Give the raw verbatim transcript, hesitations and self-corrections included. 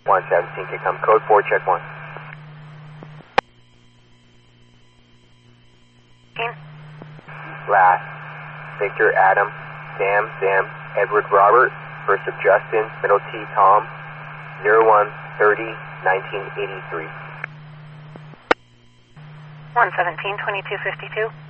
one seventeen can come. Code four, check one. Last. Victor, Adam, Sam, Sam, Edward, Robert, first of Justin, middle T, Tom, zero one thirty nineteen eighty-three. one seventeen twenty-two fifty-two.